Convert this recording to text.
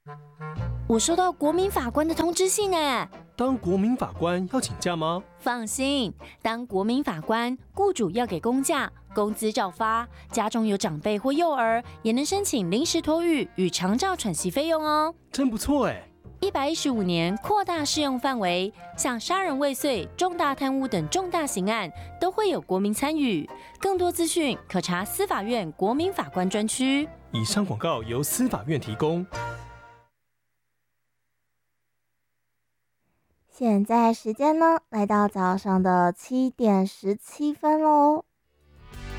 我收到国民法官的通知信哎。 当国民法官要请假吗？ 放心，当国民法官，雇主要给公假，工资照发，家中有长辈或幼儿，也能申请临时托育与长照喘息费用哦。 真不错哎 ！115年扩大适用范围，像杀人未遂、重大贪污等重大刑案，都会有国民参与。更多资讯可查司法院国民法官专区。 以上广告由司法院提供。 现在时间呢，来到早上的7点17分喽。